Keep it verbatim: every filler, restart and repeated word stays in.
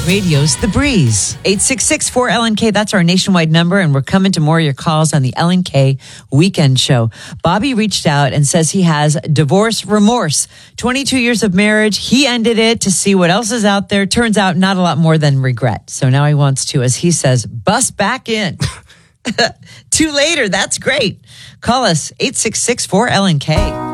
Radio's The Breeze. eight six six four L N K. That's our nationwide number, and we're coming to more of your calls on the L N K Weekend Show. Bobby reached out and says he has divorce remorse. twenty-two years of marriage. He ended it to see what else is out there. Turns out not a lot more than regret. So now he wants to, as he says, bust back in. Two later. That's great. Call us eight six six four L N K.